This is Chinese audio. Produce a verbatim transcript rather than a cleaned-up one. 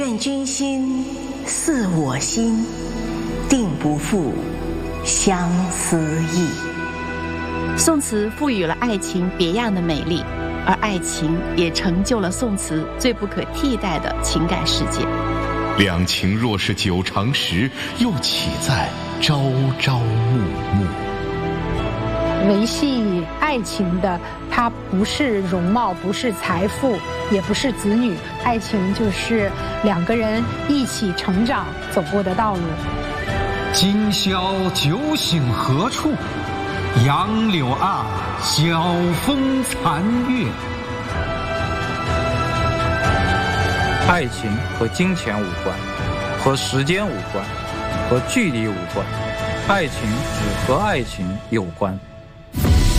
愿君心似我心，定不负相思意。 宋词赋予了爱情别样的美丽，而爱情也成就了宋词最不可替代的情感世界。 两情若是久长时，又岂在朝朝暮暮。 维系爱情的，它不是容貌，不是财富，也不是子女，爱情就是两个人一起成长走过的道路。 今宵酒醒何处？杨柳岸，晓风残月。 爱情和金钱无关，和时间无关，和距离无关，爱情只和爱情有关。